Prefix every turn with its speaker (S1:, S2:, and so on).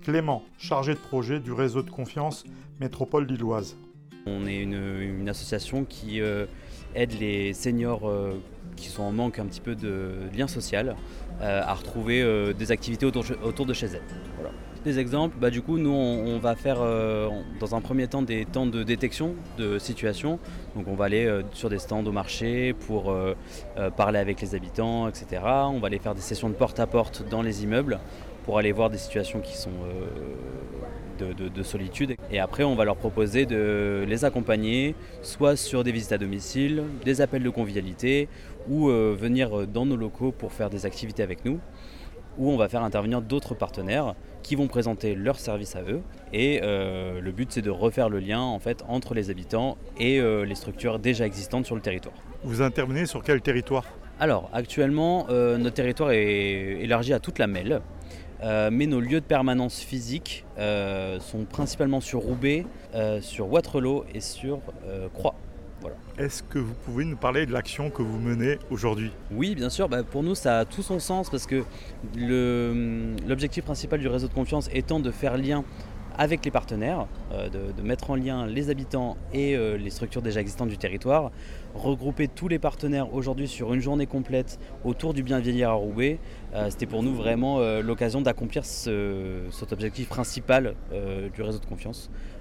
S1: Clément, chargé de projet du réseau de confiance Métropole Lilloise.
S2: On est une association qui aide les seniors qui sont en manque un petit peu de lien social à retrouver des activités autour de chez elles. Voilà. Des exemples, du coup nous on va faire dans un premier temps des temps de détection de situations. Donc on va aller sur des stands au marché pour parler avec les habitants, etc. On va aller faire des sessions de porte-à-porte dans les immeubles pour aller voir des situations qui sont de solitude. Et après on va leur proposer de les accompagner soit sur des visites à domicile, des appels de convivialité ou venir dans nos locaux pour faire des activités avec nous, où on va faire intervenir d'autres partenaires qui vont présenter leurs services à eux. Et le but c'est de refaire le lien en fait, entre les habitants et les structures déjà existantes sur le territoire.
S1: Vous intervenez sur quel territoire ?
S2: Alors actuellement notre territoire est élargi à toute la Melle. Mais nos lieux de permanence physiques sont principalement sur Roubaix, sur Wattrelos et sur Croix. Voilà.
S1: Est-ce que vous pouvez nous parler de l'action que vous menez aujourd'hui ?
S2: Oui, bien sûr. Pour nous, ça a tout son sens parce que l'objectif principal du réseau de confiance étant de faire lien avec les partenaires, de mettre en lien les habitants et les structures déjà existantes du territoire, regrouper tous les partenaires aujourd'hui sur une journée complète autour du bien vieillir à Roubaix, c'était pour nous vraiment l'occasion d'accomplir cet objectif principal du réseau de confiance,